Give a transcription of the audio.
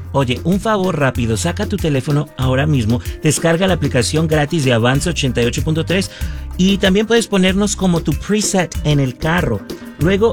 Oye, un favor rápido, saca tu teléfono ahora mismo, descarga la aplicación gratis de Avance 88.3 y también puedes ponernos como tu preset en el carro. Luego